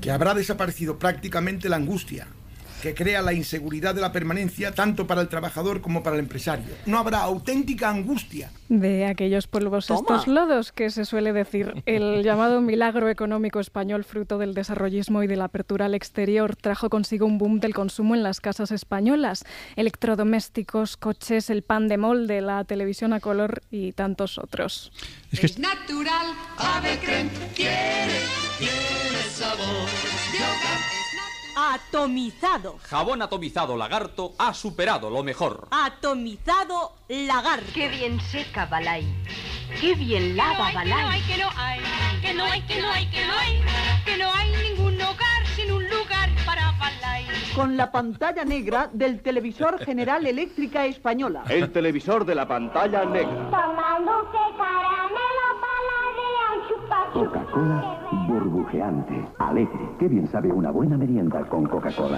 que habrá desaparecido prácticamente la angustia que crea la inseguridad de la permanencia tanto para el trabajador como para el empresario. No habrá auténtica angustia. De aquellos polvos estos lodos que se suele decir. El llamado milagro económico español, fruto del desarrollismo y de la apertura al exterior, trajo consigo un boom del consumo en las casas españolas. Electrodomésticos, coches, el pan de molde, la televisión a color y tantos otros. Es natural, Ave Creme tiene sabor de hogar. Atomizado. Jabón atomizado Lagarto ha superado lo mejor. Atomizado Lagarto. Qué bien seca Balay. Qué bien lava Balay. Que no hay ningún hogar sin un lugar para Balay. Con la pantalla negra del televisor General Eléctrica Española. El televisor de la pantalla negra. Tomando que caramelo paladean chupa chupa. Coca-Cola burbujeante, alegre. Qué bien sabe una buena merienda con Coca-Cola.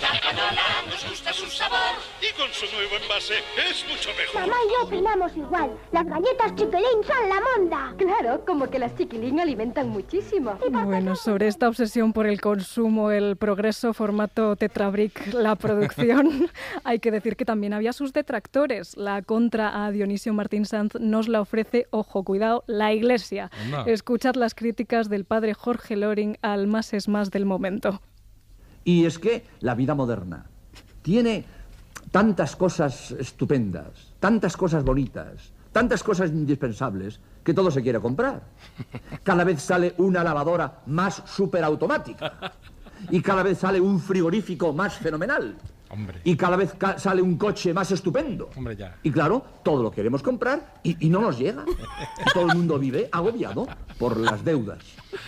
Nos gusta su sabor y con su nuevo envase es mucho mejor. Mamá y yo opinamos igual. Las galletas Chiquilín son la monda. Claro, como que las Chiquilín alimentan muchísimo. Bueno, sobre esta obsesión por el consumo, el progreso, formato Tetrabric, la producción, hay que decir que también había sus detractores. La contra a Dionisio Martín Sanz nos la ofrece, ojo, cuidado, la Iglesia. Anda. Escuchad las críticas del padre Jorge Loring al más es más del momento. Y es que la vida moderna tiene tantas cosas estupendas, tantas cosas bonitas, tantas cosas indispensables, que todo se quiere comprar. Cada vez sale una lavadora más superautomática. Y cada vez sale un frigorífico más fenomenal. Hombre. Y cada vez sale un coche más estupendo. Hombre, ya. Y claro, todo lo queremos comprar y no nos llega. Y todo el mundo vive agobiado por las deudas.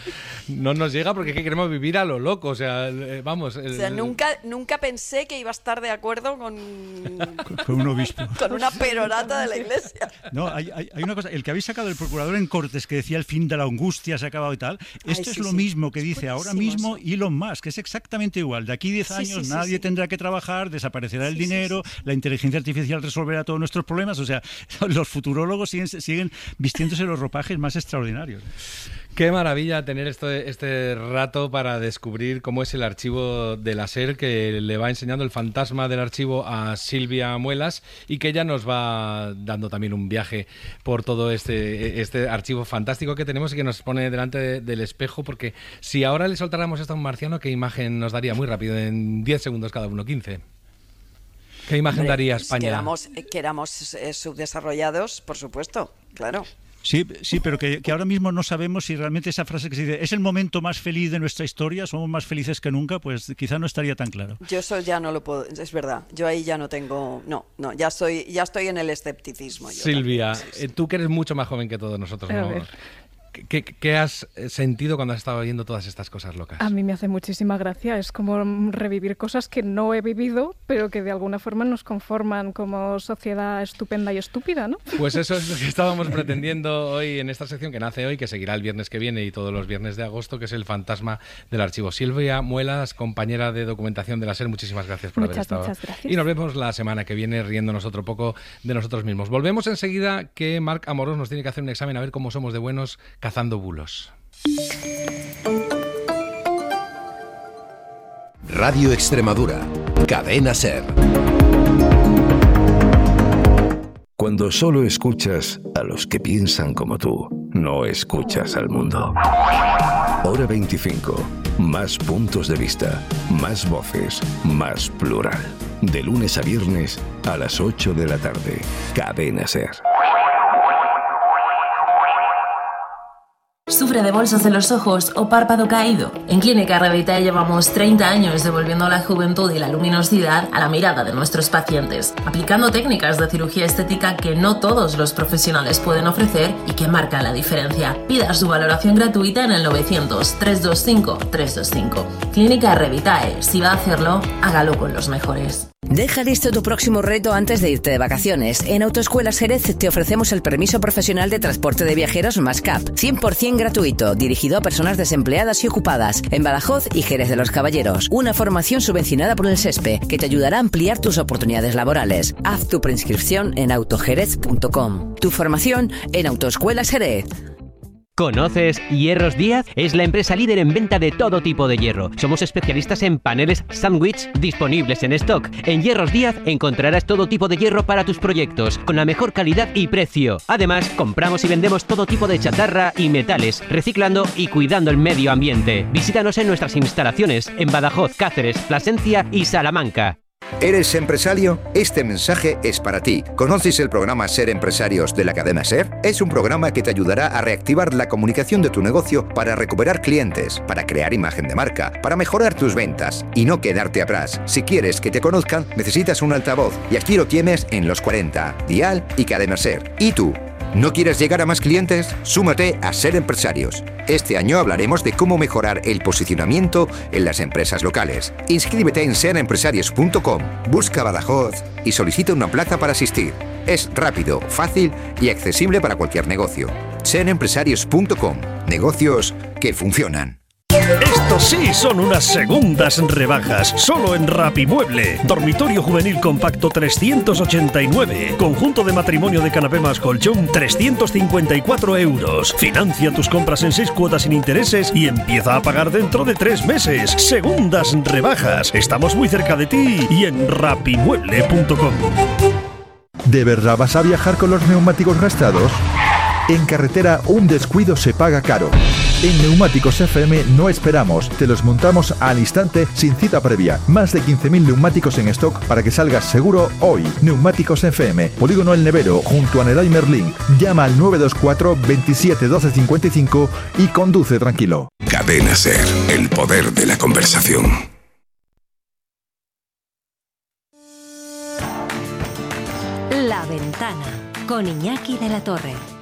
No nos llega porque es que queremos vivir a lo loco, o sea, vamos... O sea, nunca pensé que iba a estar de acuerdo con un obispo. Con una perorata de la Iglesia. No, hay una cosa, el que habéis sacado del procurador en Cortes que decía el fin de la angustia se ha acabado y tal, esto es lo mismo que dice ahora mismo Elon Musk, que es exactamente igual. De aquí 10 años nadie tendrá que trabajar, desaparecerá el dinero, la inteligencia artificial resolverá todos nuestros problemas, o sea, los futurólogos siguen vistiéndose los ropajes más extraordinarios. Qué maravilla tener este rato para descubrir cómo es el archivo de la SER, que le va enseñando el fantasma del archivo a Silvia Muelas y que ella nos va dando también un viaje por todo este archivo fantástico que tenemos y que nos pone delante del espejo, porque si ahora le soltáramos esto a un marciano, ¿qué imagen nos daría? Muy rápido, en 10 segundos cada uno, 15. ¿Qué imagen daría España? Que éramos subdesarrollados, por supuesto, claro. Sí, pero que ahora mismo no sabemos si realmente esa frase que se dice es el momento más feliz de nuestra historia, somos más felices que nunca, pues quizá no estaría tan claro. Yo eso ya no lo puedo, es verdad, yo ahí ya no tengo, ya estoy en el escepticismo. Silvia, tú que eres mucho más joven que todos nosotros, ¿no? ¿Qué has sentido cuando has estado viendo todas estas cosas locas? A mí me hace muchísima gracia. Es como revivir cosas que no he vivido, pero que de alguna forma nos conforman como sociedad estupenda y estúpida, ¿no? Pues eso es lo que estábamos pretendiendo hoy en esta sección que nace hoy, que seguirá el viernes que viene y todos los viernes de agosto, que es el fantasma del archivo. Silvia Muelas, compañera de documentación de la SER, muchísimas gracias por haber estado. Muchas gracias. Y nos vemos la semana que viene riéndonos otro poco de nosotros mismos. Volvemos enseguida, que Marc Amorós nos tiene que hacer un examen a ver cómo somos de buenos cazando bulos. Radio Extremadura, Cadena SER. Cuando solo escuchas a los que piensan como tú, no escuchas al mundo. Hora 25. Más puntos de vista, más voces, más plural. De lunes a viernes a las 8 de la tarde. Cadena SER. ¿Sufre de bolsas en los ojos o párpado caído? En Clínica Revitae llevamos 30 años devolviendo la juventud y la luminosidad a la mirada de nuestros pacientes, aplicando técnicas de cirugía estética que no todos los profesionales pueden ofrecer y que marcan la diferencia. Pida su valoración gratuita en el 900-325-325. Clínica Revitae. Si va a hacerlo, hágalo con los mejores. Deja listo tu próximo reto antes de irte de vacaciones. En Autoescuelas Jerez te ofrecemos el permiso profesional de transporte de viajeros MASCAP, 100% gratuito, dirigido a personas desempleadas y ocupadas, en Badajoz y Jerez de los Caballeros. Una formación subvencionada por el SESPE que te ayudará a ampliar tus oportunidades laborales. Haz tu preinscripción en autojerez.com. Tu formación en Autoescuelas Jerez. ¿Conoces Hierros Díaz? Es la empresa líder en venta de todo tipo de hierro. Somos especialistas en paneles sándwich disponibles en stock. En Hierros Díaz encontrarás todo tipo de hierro para tus proyectos, con la mejor calidad y precio. Además, compramos y vendemos todo tipo de chatarra y metales, reciclando y cuidando el medio ambiente. Visítanos en nuestras instalaciones en Badajoz, Cáceres, Plasencia y Salamanca. ¿Eres empresario? Este mensaje es para ti. ¿Conoces el programa Ser Empresarios de la cadena SER? Es un programa que te ayudará a reactivar la comunicación de tu negocio para recuperar clientes, para crear imagen de marca, para mejorar tus ventas y no quedarte atrás. Si quieres que te conozcan, necesitas un altavoz y aquí lo tienes en Los 40, Dial y Cadena SER. ¿Y tú? ¿No quieres llegar a más clientes? Súmate a Ser Empresarios. Este año hablaremos de cómo mejorar el posicionamiento en las empresas locales. Inscríbete en serempresarios.com, busca Badajoz y solicita una plaza para asistir. Es rápido, fácil y accesible para cualquier negocio. serempresarios.com, negocios que funcionan. Estos sí son unas segundas rebajas, solo en Rapimueble. Dormitorio juvenil compacto 389. Conjunto de matrimonio de canapé más colchón 354 euros. Financia tus compras en 6 cuotas sin intereses y empieza a pagar dentro de 3 meses. Segundas rebajas. Estamos muy cerca de ti y en rapimueble.com. ¿De verdad vas a viajar con los neumáticos gastados? En carretera, un descuido se paga caro. En Neumáticos FM no esperamos, te los montamos al instante sin cita previa. Más de 15.000 neumáticos en stock para que salgas seguro hoy. Neumáticos FM, Polígono El Nevero, junto a Leroy Merlin. Llama al 924 27 12 55 y conduce tranquilo. Cadena SER, el poder de la conversación. La Ventana, con Iñaki de la Torre.